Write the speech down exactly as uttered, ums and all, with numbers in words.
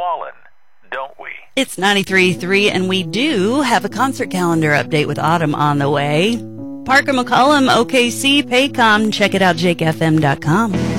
fallen, don't we? It's ninety-three point three, and we do have a concert calendar update with Autumn on the way. Parker McCollum, O K C, Paycom. Check it out, jake f m dot com.